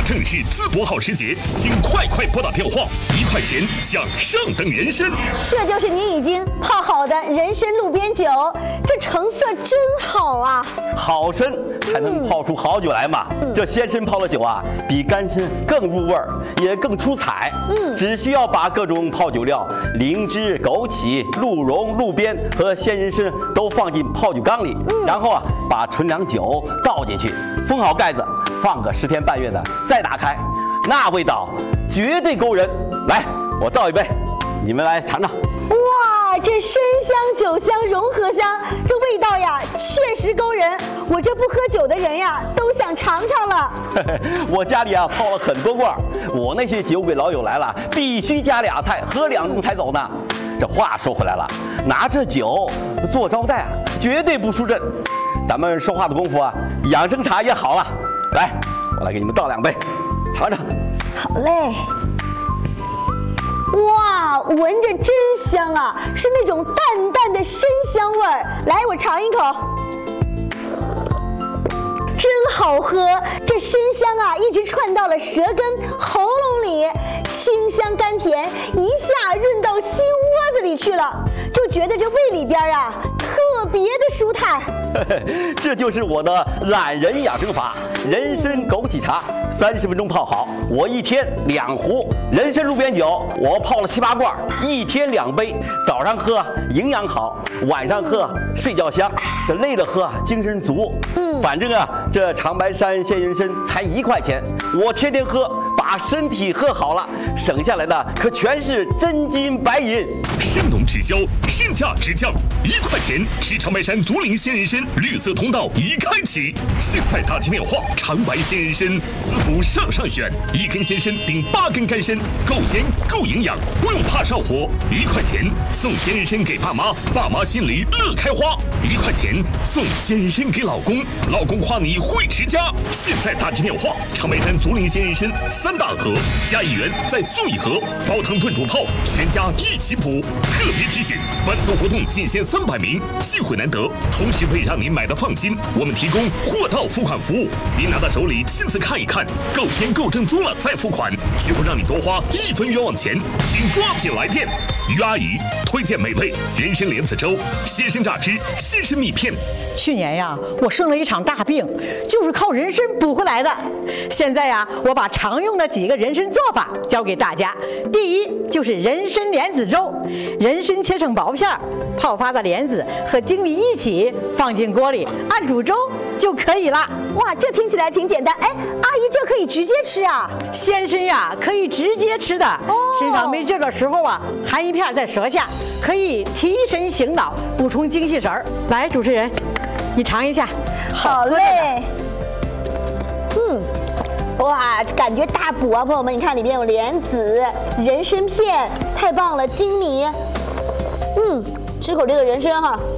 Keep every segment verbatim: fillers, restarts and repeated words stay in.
正是淄博好时节，请快快拨打电话，一块钱享上等人参。 这就是你已经泡好的人参路边酒，这成色真好啊！ 好参才能泡出好酒来嘛。嗯、这鲜参泡的酒啊，比干参更入味儿，也更出彩。嗯，只需要把各种泡酒料，灵芝、枸杞、鹿茸、鹿鞭和鲜人参都放进泡酒缸里，嗯、然后啊，把纯粮酒倒进去，封好盖子，放个十天半月的，再打开，那味道绝对勾人。来，我倒一杯，你们来尝尝。 哇，这参香酒香融合香，这味道呀，确实勾人。我这不喝酒的人呀，都想尝尝了。 我家里啊泡了很多罐，我那些酒鬼老友来了，必须加俩菜，喝两盅才走呢。这话说回来了，拿这酒做招待啊，绝对不输阵。咱们说话的功夫啊，养生茶也好了。来，我来给你们倒两杯，尝尝。 好嘞。哇，闻着真香啊，是那种淡淡的参香味儿。来，我尝一口，真好喝。这参香啊，一直串到了舌根、喉咙里，清香甘甜，一下润到心窝子里去了，就觉得这胃里边啊，特别的舒坦。 这就是我的懒人养生法，人参枸杞茶，三十分钟泡好。我一天两壶人参路边酒，我泡了七八罐，一天两杯。早上喝营养好，晚上喝睡觉香，这累了喝精神足。嗯，反正啊，这长白山鲜人参才一块钱，我天天喝，把身体喝好了，省下来的可全是真金白银。 生农直销，身价直降，一块钱吃长白山竹林鲜人参绿色通道已开启，现在打进电话，长白鲜人参滋补上上选，一根鲜参顶八根干参，够鲜够营养，不用怕上火。一块钱送鲜人参给爸妈，爸妈心里乐开花；一块钱送鲜人参给老公，老公夸你会持家。现在打进电话，长白山竹林鲜人参三大盒加一元再送一盒，煲汤炖煮泡全家一起补。特别提醒，本次活动仅限三百名，机会难得。同时为让您买的放心，我们提供货到付款服务，您拿到手里亲自看一看，够鲜够正宗了再付款，绝不让你多花一分冤枉钱，请抓紧来电。于阿姨推荐美味人参莲子粥、鲜参榨汁、鲜参蜜片。 去年呀，我生了一场大病，就是靠人参补回来的。现在呀，我把常用的几个人参做法教给大家。第一就是人参莲子粥，人参切成薄片，泡发的莲子和粳米一起放进锅里，按煮粥就可以了。 哇，这听起来挺简单。哎，阿姨，这可以直接吃啊？ 鲜参呀，可以直接吃的。哦，身上没劲的时候啊，含一片在舌下，可以提神醒脑，补充精气神儿。来，主持人，你尝一下。 好嘞。嗯，哇，感觉大补啊，朋友们，你看里面有莲子、人参片，太棒了，粳米。嗯，吃口这个人参哈。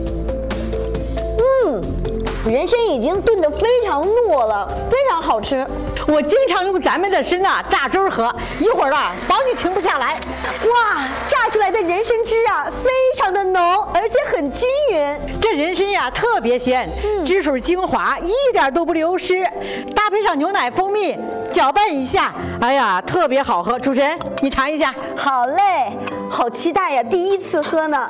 嗯。人参已经炖得非常糯了，非常好吃。 我经常用咱们的参啊榨汁喝，一会儿啊保你停不下来。 哇，榨出来的人参汁啊非常的浓，而且很均匀。 这人参呀特别鲜，嗯、汁水精华一点都不流失，搭配上牛奶、蜂蜜，搅拌一下，哎呀特别好喝。主持人，你尝一下。 好嘞，好期待呀，第一次喝呢。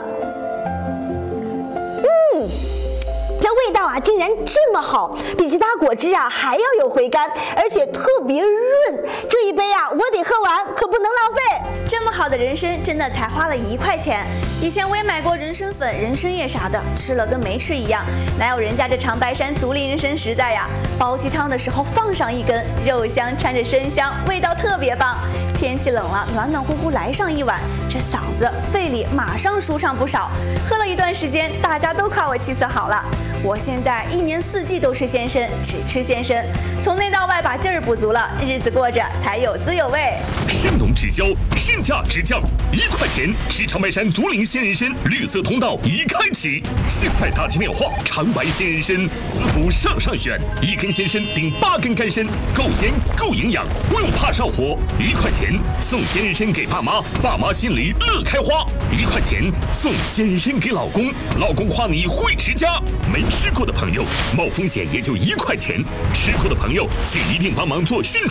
嗯。这味道啊，竟然这么好，比其他果汁啊还要有回甘，而且特别润。这一杯啊，我得喝完，可不能浪费。 这么好的人参，真的才花了一块钱。以前我也买过人参粉、人参叶啥的，吃了跟没吃一样，哪有人家这长白山竹林人参实在呀？煲鸡汤的时候放上一根，肉香掺着参香，味道特别棒。天气冷了，暖暖乎乎来上一碗，这嗓子、肺里马上舒畅不少。喝了一段时间，大家都夸我气色好了。我现在一年四季都吃鲜参，只吃鲜参，从内到外把劲儿补足了，日子过着才有滋有味。 生农直销，身价直降，一块钱吃长白山竹林鲜人参绿色通道已开启，现在打进电话，长白鲜人参滋补上上选，一根鲜参顶八根干参，够鲜够营养，不用怕上火。一块钱送鲜人参给爸妈，爸妈心里乐开花；一块钱送鲜人参给老公，老公夸你会持家。没吃过的朋友，冒风险也就一块钱；吃过的朋友，请一定帮忙做宣传。